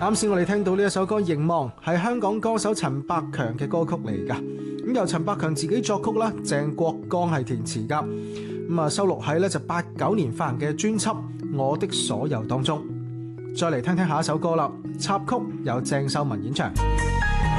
啱先我哋聽到呢一首歌《凝望》，係香港歌手陳百強嘅歌曲嚟噶。咁由陳百強自己作曲啦，鄭國江係填詞噶。咁收錄喺咧就89年發行嘅專輯《我的所有》當中。再嚟聽聽下一首歌啦，插曲由鄭秀文演唱。